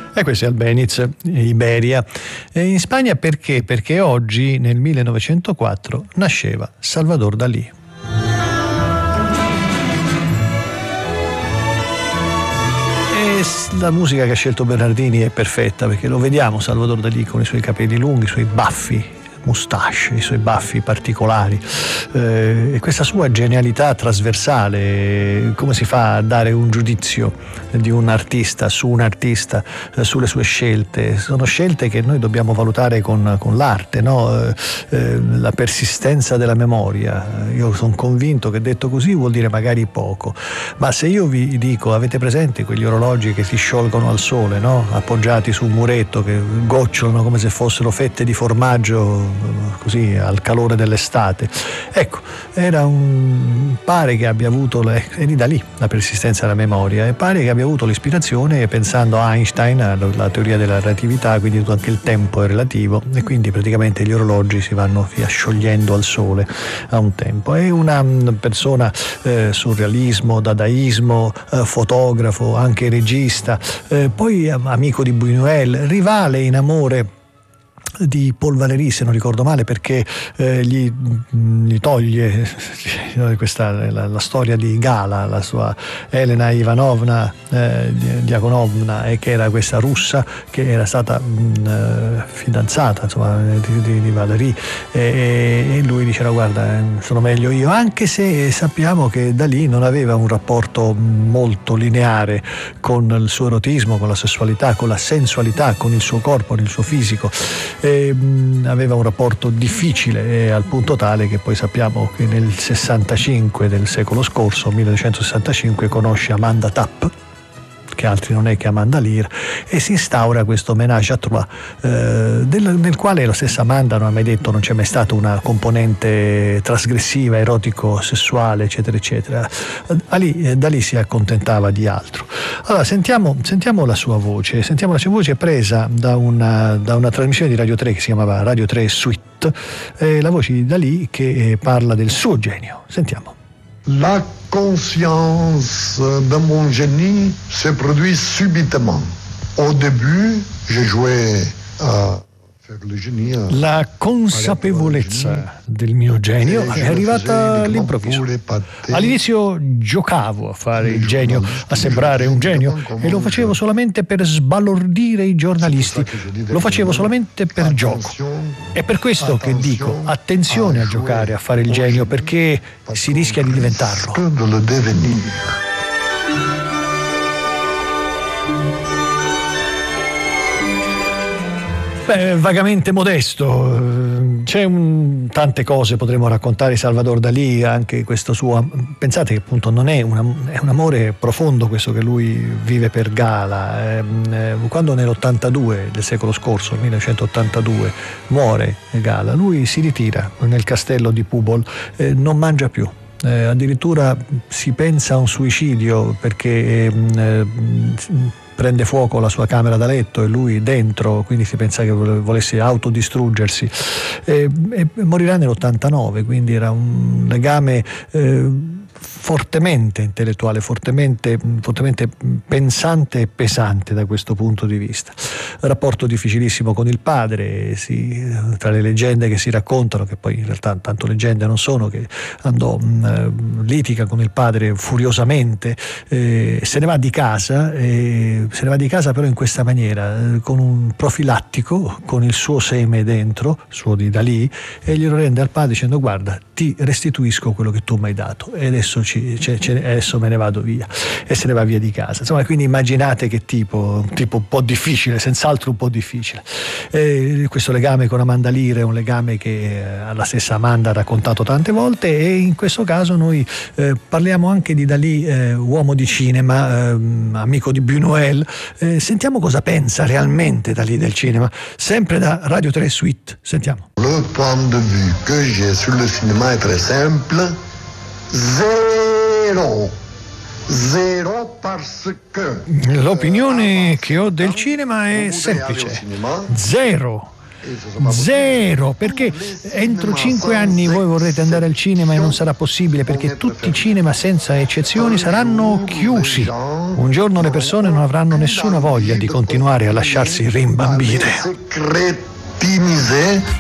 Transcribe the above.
E questo è Albéniz, Iberia. E in Spagna perché? Perché oggi, nel 1904, nasceva Salvador Dalì. E la musica che ha scelto Bernardini è perfetta, perché lo vediamo Salvador Dalì con i suoi capelli lunghi, i suoi baffi, moustache, i suoi baffi particolari, e questa sua genialità trasversale. Come si fa a dare un giudizio di un artista su un artista, sulle sue scelte? Sono scelte che noi dobbiamo valutare con l'arte, no? La persistenza della memoria. Io sono convinto che detto così vuol dire magari poco, ma se io vi dico, avete presente quegli orologi che si sciolgono al sole, no? Appoggiati su un muretto, che gocciolano come se fossero fette di formaggio così al calore dell'estate? Ecco, pare che abbia avuto è da lì la persistenza della memoria, e pare che abbia avuto l'ispirazione pensando a Einstein, alla teoria della relatività, quindi anche il tempo è relativo, e quindi praticamente gli orologi si vanno via sciogliendo al sole a un tempo. È una persona surrealismo, dadaismo, fotografo, anche regista, poi amico di Buñuel, rivale in amore di Paul Valéry, se non ricordo male, perché gli toglie la storia di Gala, la sua Elena Ivanovna Diakonovna, e che era questa russa che era stata fidanzata, insomma, di Valéry, e lui diceva: guarda, sono meglio io, anche se sappiamo che Dalì non aveva un rapporto molto lineare con il suo erotismo, con la sessualità, con la sensualità, con il suo corpo, con il suo fisico. Aveva un rapporto difficile, al punto tale che poi sappiamo che nel 65 del secolo scorso, 1965, conosce Amanda Tapp, che altri non è che Amanda Lear, e si instaura questo ménage à trois, nel quale la stessa Amanda non ha mai detto, non c'è mai stata una componente trasgressiva, erotico, sessuale, eccetera eccetera. Da lì si accontentava di altro. Allora sentiamo la sua voce presa da una trasmissione di Radio 3 che si chiamava Radio 3 Suite, la voce di Dalì che parla del suo genio. Sentiamo. La conscience de mon génie se produit subitement. Au début, je jouais à faire le génie. La consapevolezza del mio genio è arrivata all'improvviso. All'inizio giocavo a fare il genio, a sembrare un genio, e lo facevo solamente per sbalordire i giornalisti, lo facevo solamente per gioco. È per questo che dico: attenzione a giocare a fare il genio, perché si rischia di diventarlo. Vagamente modesto, tante cose potremmo raccontare di Salvador Dalì, anche questo suo, pensate che appunto non è è un amore profondo questo che lui vive per Gala. Quando nell'82 del secolo scorso, 1982, muore Gala, lui si ritira nel castello di Púbol, non mangia più. Addirittura si pensa a un suicidio, perché prende fuoco la sua camera da letto e lui dentro, quindi si pensa che volesse autodistruggersi, e morirà nell'89, quindi era un legame fortemente intellettuale, fortemente pensante e pesante da questo punto di vista. Rapporto difficilissimo con il padre, tra le leggende che si raccontano, che poi in realtà tanto leggende non sono, che litiga con il padre furiosamente, se ne va di casa però in questa maniera, con un profilattico con il suo seme dentro, suo di Dalì, e glielo rende al padre dicendo: guarda, ti restituisco quello che tu mi hai dato, e adesso adesso me ne vado via, e se ne va via di casa. Insomma, quindi immaginate che tipo un po' difficile, senz'altro un po' difficile. Questo legame con Amanda Lear è un legame che la stessa Amanda ha raccontato tante volte, e in questo caso noi parliamo anche di Dalì, uomo di cinema, amico di Buñuel. Sentiamo cosa pensa realmente Dalì del cinema, sempre da Radio 3 Suite. Sentiamo. Le point de vue que j'ai sur le cinéma est très simple. Zero parce che l'opinione che ho del cinema è semplice: zero, Zero, perché entro 5 anni voi vorrete andare al cinema e non sarà possibile, perché tutti i cinema senza eccezioni saranno chiusi. Un giorno le persone non avranno nessuna voglia di continuare a lasciarsi rimbambire.